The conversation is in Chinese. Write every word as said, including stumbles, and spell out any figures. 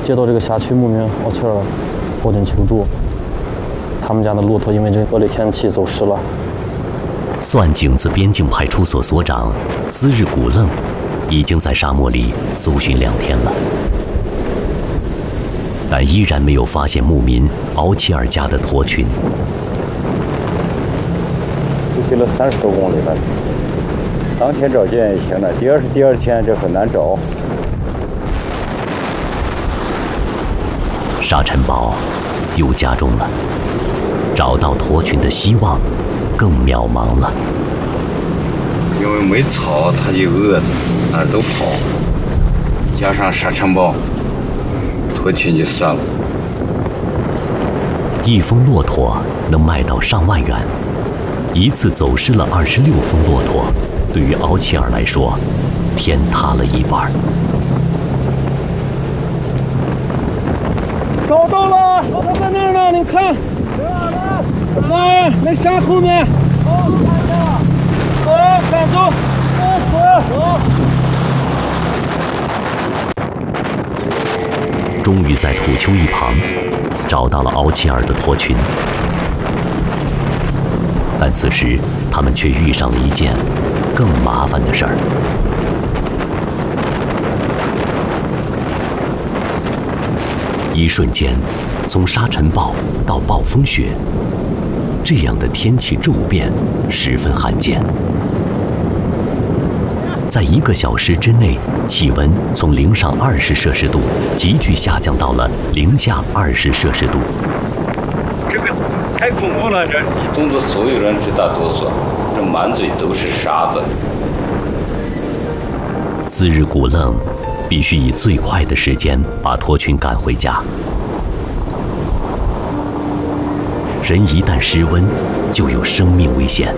接到这个辖区牧民奥切尔报警求助，他们家的骆驼因为这恶劣天气走失了。 蒜井子边境派出所所长兹日古楞已经在沙漠里搜寻两天了，但依然没有发现牧民敖齐尔家的驼群。 出去了三十多公里了，当天找见也行了，第二是第二天这很难找。 沙尘暴又加重了，找到驼群的希望更渺茫了。 因为没草，它就饿的，哪儿都跑，加上沙尘暴，驼群就散了。 一峰骆驼能卖到上万元，一次走失了二十六峰骆驼，对于敖齐尔来说，天塌了一半。 找到了，骆驼在那儿呢，你看，在那儿，那山后面。走，赶走，走，走。 终于在土丘一旁找到了敖齐尔的驼群，但此时他们却遇上了一件更麻烦的事儿。一瞬间，从沙尘暴到暴风雪，这样的天气骤变十分罕见。在一个小时之内，气温从零上二十摄氏度急剧下降到了零下二十摄氏度。 这个太恐怖了，这动的所有人直打哆嗦，这满嘴都是沙子。 兹日古楞必须以最快的时间把驼群赶回家。人一旦失温，就有生命危险。